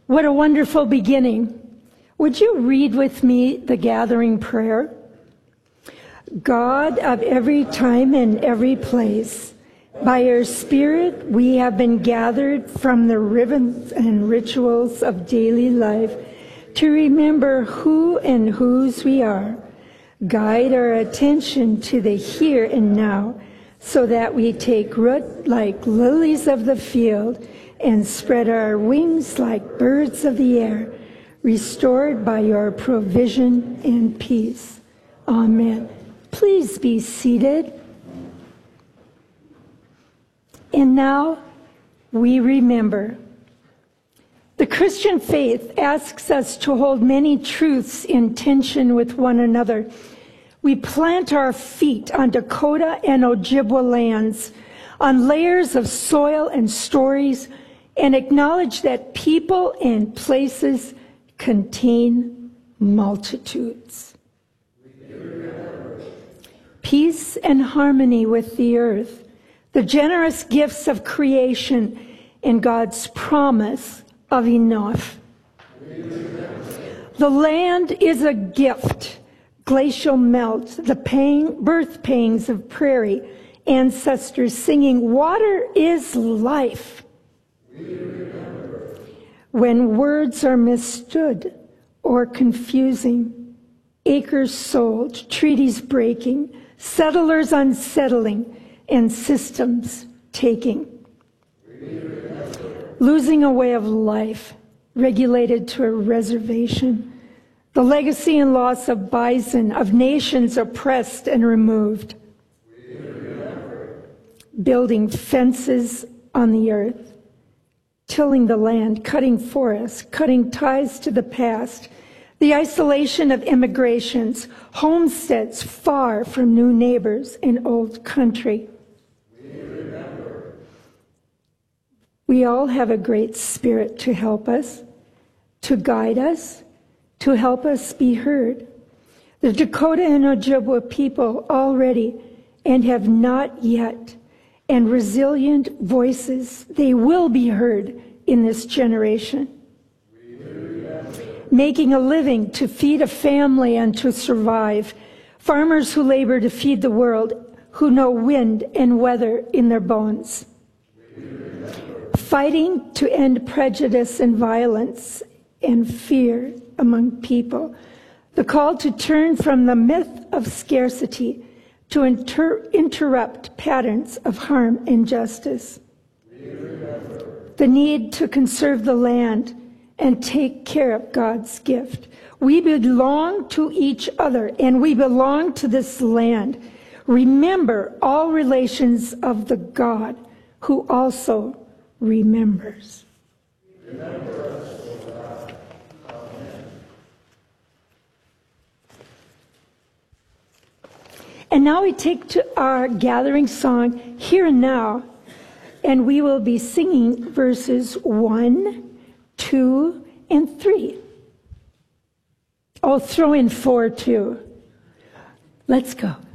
What a wonderful beginning. Would you read with me the gathering prayer? God of every time and every place, by your Spirit we have been gathered from the rhythms and rituals of daily life to remember who and whose we are. Guide our attention to the here and now, so that we take root like lilies of the field and spread our wings like birds of the air, restored by your provision and peace. Amen. Please be seated. And now we remember. The Christian faith asks us to hold many truths in tension with one another. We plant our feet on Dakota and Ojibwa lands, on layers of soil and stories, and acknowledge that people and places contain multitudes. Peace and harmony with the earth, the generous gifts of creation, and God's promise of enough. The land is a gift. Glacial melt, the birth pangs of prairie ancestors singing, water is life. When words are misstood or confusing, acres sold, treaties breaking, settlers unsettling, and systems taking. Losing a way of life, regulated to a reservation. The legacy and loss of bison, of nations oppressed and removed. Building fences on the earth, tilling the land, cutting forests, cutting ties to the past, the isolation of immigrations, homesteads far from new neighbors in old country. We all have a great spirit to help us, to guide us, to help us be heard. The Dakota and Ojibwa people already and have not yet, and resilient voices, they will be heard in this generation. Making a living to feed a family and to survive. Farmers who labor to feed the world, who know wind and weather in their bones. Fighting to end prejudice and violence and fear among people. The call to turn from the myth of scarcity to interrupt patterns of harm and justice. The need to conserve the land and take care of God's gift. We belong to each other and we belong to this land. Remember all relations of the God who also remembers. Remember us, O God. Amen. And now we take to our gathering song, Here and Now, and we will be singing verses 1, 2, and 3. Oh, throw in 4 too. Let's go.